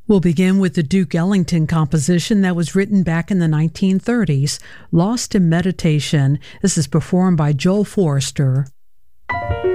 We'll begin with the Duke Ellington composition that was written back in the 1930s, Lost in Meditation. This is performed by Joel Forrester.